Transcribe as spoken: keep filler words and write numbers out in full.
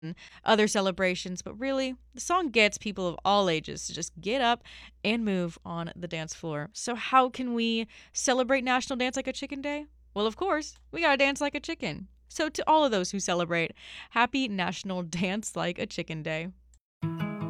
and other celebrations, but really, the song gets people of all ages to just get up and move on the dance floor. So, how can we celebrate National Dance Like a Chicken Day? Well, of course, we gotta dance like a chicken. So, to all of those who celebrate, happy National Dance Like a Chicken Day.